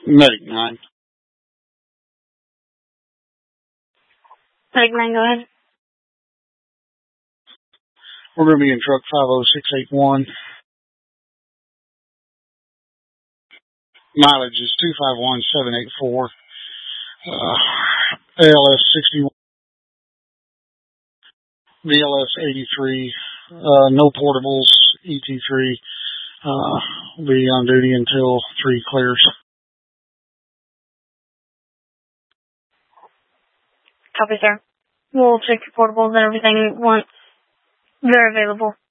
Medic 9. Medic 9, go ahead. We're going to be in truck 50681. Mileage is 251784. ALS 61. VLS 83. No portables. ET3. Will be on duty until 3 clears. Copy, sir. We'll check your portables and everything once they're available.